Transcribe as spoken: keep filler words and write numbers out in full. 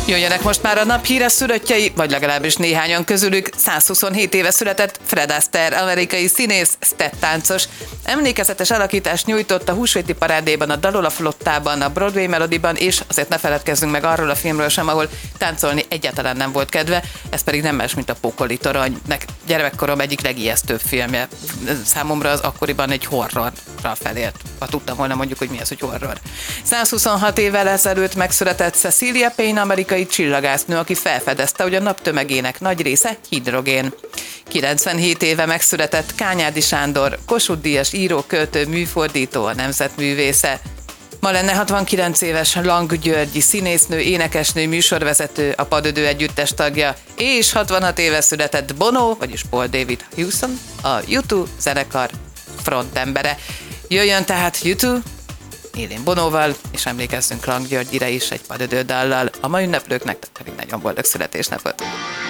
Jöjjenek most már a nap híres szülöttjei, vagy legalábbis néhányan közülük. százhuszonhét éve született Fred Astaire, amerikai színész, steptáncos. Emlékezetes alakítást nyújtott a húsvéti parádéban, a Dalola flottában, a Broadway Melodiban, és azért ne feledkezzünk meg arról a filmről sem, ahol táncolni egyáltalán nem volt kedve, ez pedig nem más, mint a Pokoli torony. Gyermekkorom egyik legijesztőbb filmje. Számomra az akkoriban egy horrorra felért. Ha tudtam volna mondjuk, hogy mi az, hogy horror. százhuszonhat évvel ezelőtt megszületett Cecilia Payne, amerikai csillagásznő, aki felfedezte, hogy a nap tömegének nagy része hidrogén. kilencvenhét éve megszületett Kányádi Sándor, Kossuth-díjas író, költő, műfordító, a nemzetművésze. Ma lenne hatvankilenc éves Lang Györgyi színésznő, énekesnő, műsorvezető, a Padödő együttes tagja, és hatvanhat éve született Bono, vagyis Paul David Hewson, a U kettő zenekar frontembere. Jöjjön tehát U kettő, élén Bonóval, és emlékezzünk Lang Györgyire is egy Padödő dallal. A ma ünneplőknek pedig nagyon boldog születésnapot!